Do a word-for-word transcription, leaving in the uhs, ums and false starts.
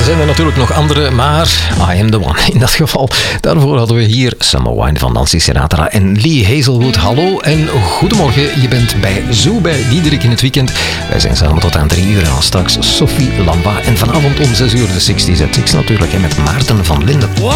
zijn er natuurlijk nog andere, maar I am the one in dat geval. Daarvoor hadden we hier Summer Wine van Nancy Sinatra en Lee Hazelwood. Hallo en goedemorgen. Je bent bij Zo bij Diederik in het weekend. Wij zijn samen tot aan drie uur en al straks Sophie Lamba. En vanavond om zes uur de zestig Z X natuurlijk, hè, met Maarten van Linden.